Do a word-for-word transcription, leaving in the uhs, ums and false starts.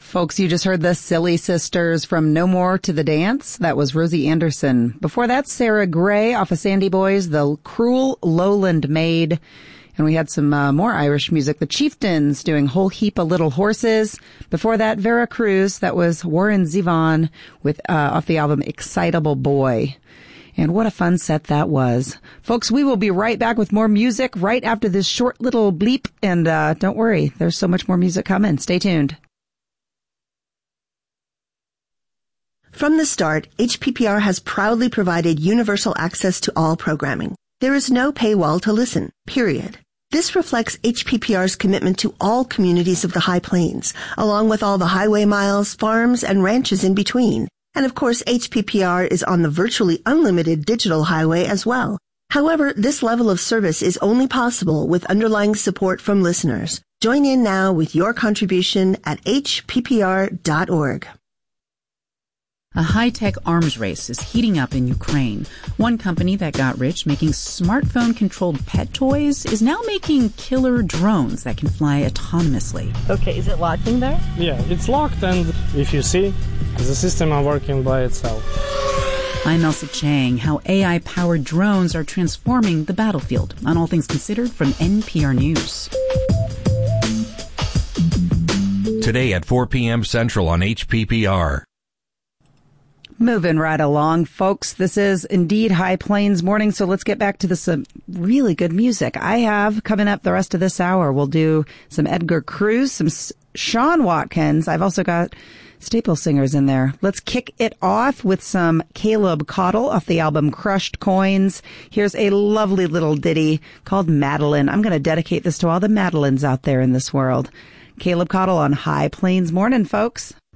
Folks, you just heard the Silly Sisters from No More to the Dance. That was Rosie Anderson. Before that, Sarah Gray off of Sandy Boys, The Cruel Lowland Maid. And we had some uh, more Irish music. The Chieftains doing Whole Heap of Little Horses. Before that, Vera Cruz. That was Warren Zevon with uh, off the album Excitable Boy. And what a fun set that was. Folks, we will be right back with more music right after this short little bleep. And uh, don't worry, there's so much more music coming. Stay tuned. From the start, H P P R has proudly provided universal access to all programming. There is no paywall to listen, period. This reflects H P P R's commitment to all communities of the High Plains, along with all the highway miles, farms, and ranches in between. And of course, H P P R is on the virtually unlimited digital highway as well. However, this level of service is only possible with underlying support from listeners. Join in now with your contribution at h p p r dot org. A high-tech arms race is heating up in Ukraine. One company that got rich making smartphone-controlled pet toys is now making killer drones that can fly autonomously. Okay, is it locking there? Yeah, it's locked, and if you see, the system is working by itself. I'm Elsa Chang. How A I-powered drones are transforming the battlefield on All Things Considered from N P R News. Today at four p.m. Central on H P P R. Moving right along, folks. This is indeed High Plains Morning, so let's get back to this uh, really good music. I have coming up the rest of this hour. We'll do some Edgar Cruz, some S- Sean Watkins. I've also got staple singers in there. Let's kick it off with some Caleb Caudle off the album Crushed Coins. Here's a lovely little ditty called Madeline. I'm going to dedicate this to all the Madelines out there in this world. Caleb Caudle on High Plains Morning, folks.